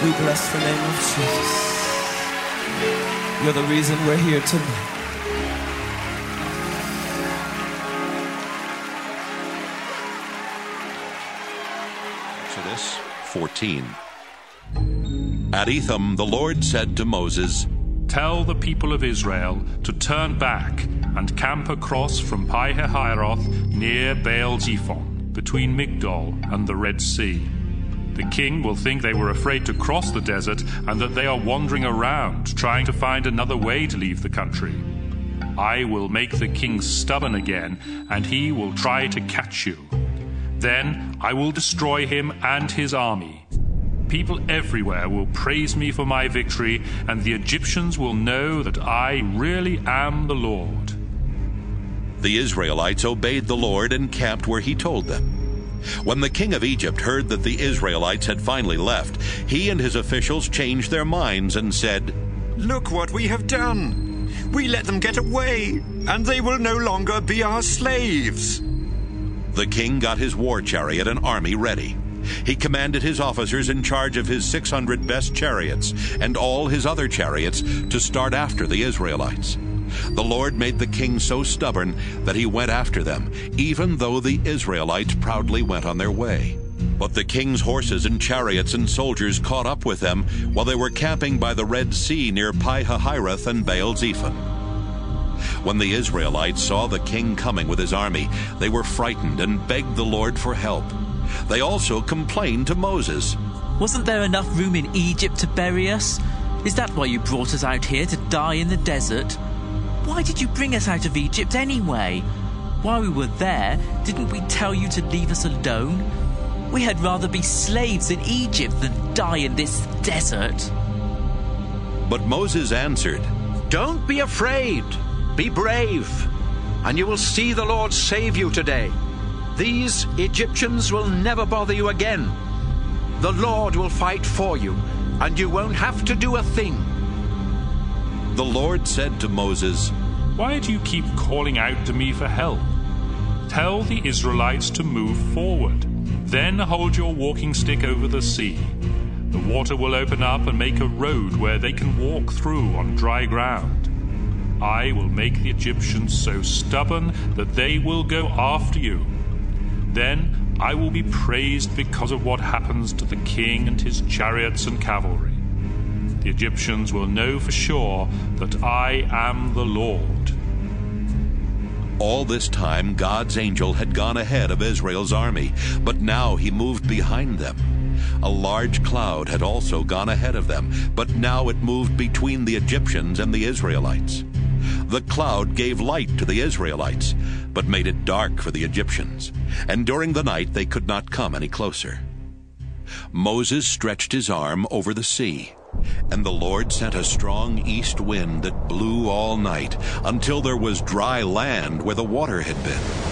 We bless the name of Jesus. You're the reason we're here tonight. Exodus 14. At Etham the Lord said to Moses, "Tell the people of Israel to turn back and camp across from Pi-hahiroth near Baal-zephon, between Migdol and the Red Sea. The king will think they were afraid to cross the desert and that they are wandering around, trying to find another way to leave the country. I will make the king stubborn again, and he will try to catch you. Then I will destroy him and his army. People everywhere will praise me for my victory, and the Egyptians will know that I really am the Lord." The Israelites obeyed the Lord and camped where he told them. When the king of Egypt heard that the Israelites had finally left, he and his officials changed their minds and said, "Look what we have done! We let them get away, and they will no longer be our slaves." The king got his war chariot and army ready. He commanded his officers in charge of his 600 best chariots and all his other chariots to start after the Israelites. The Lord made the king so stubborn that he went after them, even though the Israelites proudly went on their way. But the king's horses and chariots and soldiers caught up with them while they were camping by the Red Sea near Pi-hahiroth and Baal-zephon. When the Israelites saw the king coming with his army, they were frightened and begged the Lord for help. They also complained to Moses. "Wasn't there enough room in Egypt to bury us? Is that why you brought us out here to die in the desert? Why did you bring us out of Egypt anyway? While we were there, didn't we tell you to leave us alone? We had rather be slaves in Egypt than die in this desert." But Moses answered, "Don't be afraid. Be brave, and you will see the Lord save you today. These Egyptians will never bother you again. The Lord will fight for you, and you won't have to do a thing." The Lord said to Moses, "Why do you keep calling out to me for help? Tell the Israelites to move forward. Then hold your walking stick over the sea. The water will open up and make a road where they can walk through on dry ground. I will make the Egyptians so stubborn that they will go after you. Then I will be praised because of what happens to the king and his chariots and cavalry. The Egyptians will know for sure that I am the Lord." All this time God's angel had gone ahead of Israel's army, but now he moved behind them. A large cloud had also gone ahead of them, but now it moved between the Egyptians and the Israelites. The cloud gave light to the Israelites, but made it dark for the Egyptians, and during the night they could not come any closer. Moses stretched his arm over the sea, and the Lord sent a strong east wind that blew all night until there was dry land where the water had been.